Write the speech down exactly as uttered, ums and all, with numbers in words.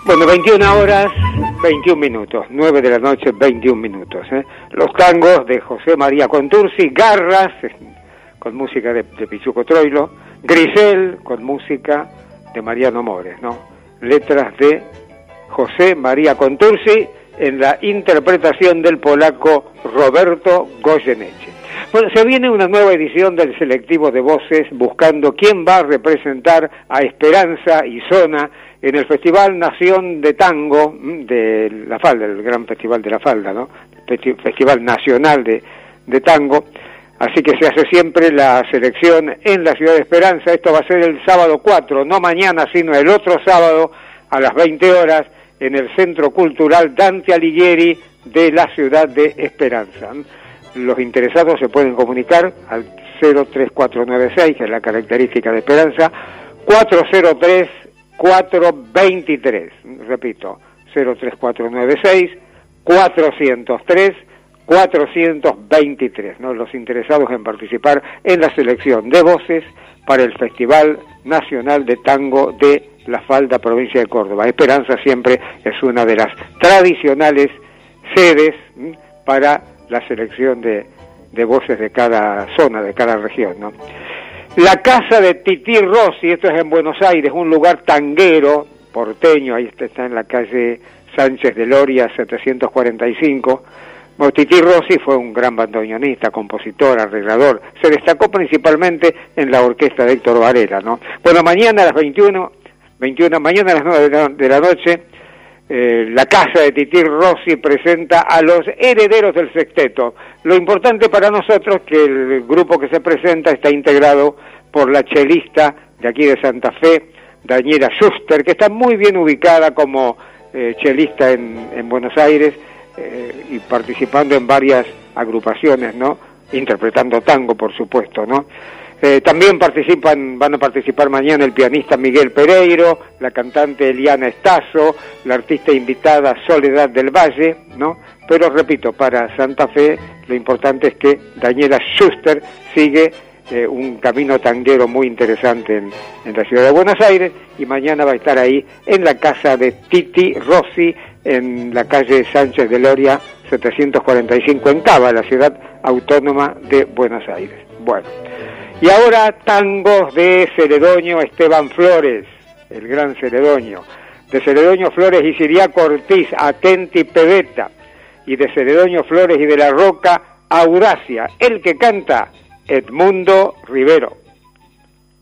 Bueno, veintiuna horas, veintiún minutos, nueve de la noche, veintiún minutos. ¿eh? Los tangos de José María Contursi, Garras, con música de, de Pichuco Troilo, Grisel, con música de Mariano Mores, ¿no? Letras de José María Contursi, en la interpretación del polaco Roberto Goyeneche. Bueno, se viene una nueva edición del selectivo de voces buscando quién va a representar a Esperanza y Zona en el Festival Nación de Tango de La Falda, el gran Festival de La Falda, ¿no? Festival Nacional de, de Tango. Así que se hace siempre la selección en la ciudad de Esperanza. Esto va a ser el sábado cuatro, no mañana, sino el otro sábado a las veinte horas en el Centro Cultural Dante Alighieri de la ciudad de Esperanza. Los interesados se pueden comunicar al cero tres cuatro nueve seis, que es la característica de Esperanza, cuatro cero tres, cuatro dos tres. Repito, cero tres cuatro nueve seis, cuatro cero tres, cuatro dos tres, ¿no? Los interesados en participar en la selección de voces para el Festival Nacional de Tango de La Falda, provincia de Córdoba. Esperanza siempre es una de las tradicionales sedes ¿m? para la selección de, de voces de cada zona, de cada región, ¿no? La casa de Tití Rossi, esto es en Buenos Aires, un lugar tanguero, porteño, ahí está, está en la calle Sánchez de Loria, setecientos cuarenta y cinco. Bueno, Tití Rossi fue un gran bandoneonista, compositor, arreglador, se destacó principalmente en la orquesta de Héctor Varela, ¿no? Bueno, mañana a las veintiuna, veintiuna, mañana a las nueve de la, de la noche, eh, la casa de Tití Rossi presenta a los herederos del sexteto. Lo importante para nosotros es que el grupo que se presenta está integrado por la chelista de aquí de Santa Fe, Daniela Schuster, que está muy bien ubicada como eh, chelista en, en Buenos Aires, eh, y participando en varias agrupaciones, ¿no? Interpretando tango, por supuesto, ¿no? Eh, también participan, van a participar mañana el pianista Miguel Pereiro, la cantante Eliana Estazo, la artista invitada Soledad del Valle, ¿no? Pero repito, para Santa Fe lo importante es que Daniela Schuster sigue eh, un camino tanguero muy interesante en, en la ciudad de Buenos Aires, y mañana va a estar ahí en la casa de Tití Rossi, en la calle Sánchez de Loria, setecientos cuarenta y cinco, en Cava, la ciudad autónoma de Buenos Aires. Bueno, y ahora tangos de Celedonio Esteban Flores, el gran Celedonio. De Celedonio Flores y Siriaco Ortiz, Atenti Pebeta. Y de Celedonio Flores y de la Roca, Audacia. El que canta, Edmundo Rivero.